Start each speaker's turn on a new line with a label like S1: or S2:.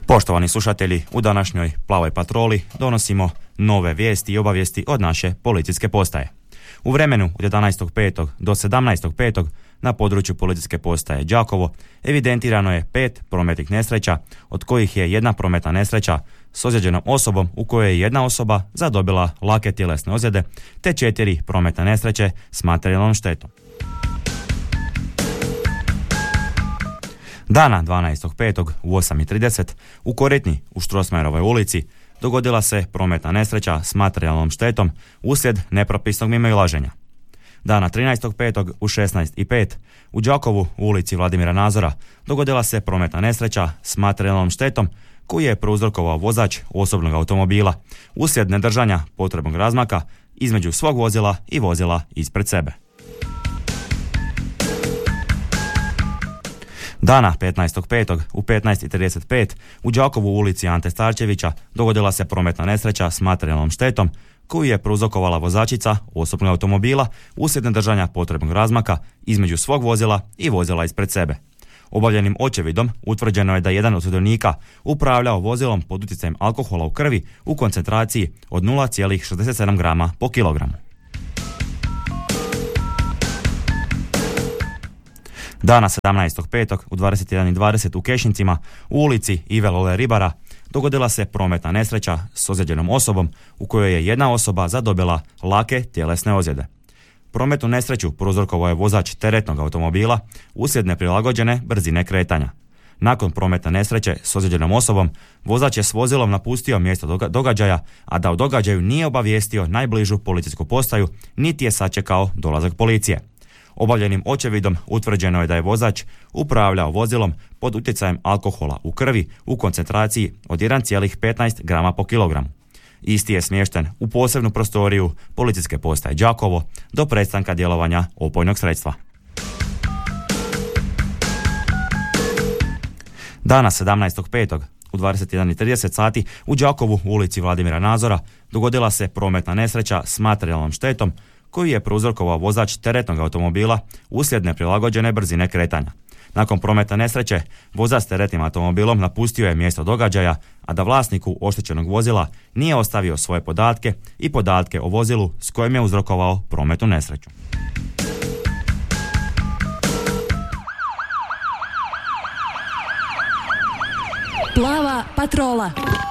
S1: Poštovani slušatelji, u današnjoj Plavoj patroli donosimo nove vijesti i obavijesti od naše policijske postaje. U vremenu od 11.5. do 17.5. na području policijske postaje Đakovo evidentirano je 5 prometnih nesreća, od kojih je jedna prometna nesreća s ozlijeđenom osobom u kojoj je jedna osoba zadobila lake tjelesne ozljede, te 4 prometne nesreće s materijalnom štetom. Dana 12.5. u 8:30 u Koritni u Strossmayerovoj ulici dogodila se prometna nesreća s materijalnom štetom uslijed nepropisnog mimoilaženja. Dana 13.5. u 16:05 u Đakovu u ulici Vladimira Nazora dogodila se prometna nesreća s materijalnom štetom koju je prouzrokovao vozač osobnog automobila uslijed nedržanja potrebnog razmaka između svog vozila i vozila ispred sebe. Dana 15.5. u 15:35 u Đakovu u ulici Ante Starčevića dogodila se prometna nesreća s materijalnom štetom koju je prouzrokovala vozačica osobnog automobila uslijed nedržanja potrebnog razmaka između svog vozila i vozila ispred sebe. Obavljenim očevidom utvrđeno je da jedan od sudionika upravljao vozilom pod utjecajem alkohola u krvi u koncentraciji od 0,67 grama po kilogramu. Dana 17.5. u 21:20 u Kešincima u ulici Ive Lole Ribara dogodila se prometna nesreća s ozlijeđenom osobom u kojoj je jedna osoba zadobila lake tjelesne ozljede. Prometnu nesreću prouzrokovao je vozač teretnog automobila uslijed neprilagođene brzine kretanja. Nakon prometne nesreće s ozlijeđenom osobom, vozač je s vozilom napustio mjesto događaja, a da o događaju nije obavijestio najbližu policijsku postaju, niti je sačekao dolazak policije. Obavljenim očevidom utvrđeno je da je vozač upravljao vozilom pod utjecajem alkohola u krvi u koncentraciji od 1,15 grama po kilogramu. Isti je smješten u posebnu prostoriju policijske postaje Đakovo do prestanka djelovanja opojnog sredstva. Dana 17.5. u 21:30 sati u Đakovu u ulici Vladimira Nazora dogodila se prometna nesreća s materijalnom štetom koju je prouzrokovao vozač teretnog automobila uslijed neprilagođene brzine kretanja. Nakon prometne nesreće, vozač s teretnim automobilom napustio je mjesto događaja, a da vlasniku oštećenog vozila nije ostavio svoje podatke i podatke o vozilu s kojim je uzrokovao prometnu nesreću.
S2: Plava patrola.